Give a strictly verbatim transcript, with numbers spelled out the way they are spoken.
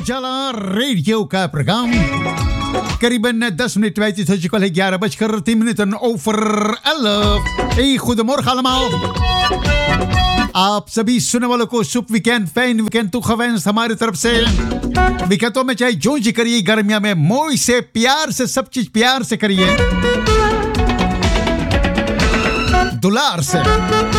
उजाला रेडियो का प्रोग्राम करीबन दस minute wijt het je al jaren beskar tien minuten over elf. Hey, goedemorgen allemaal. आप सभी सुनने वालों को शुभ वीकेंड फैन वीकेंड तो खवेंस हमारी तरफ से वीकेंडों में चाहे जो जी करिए गर्मियों में मोई से प्यार से सब चीज प्यार से करिए दुलार से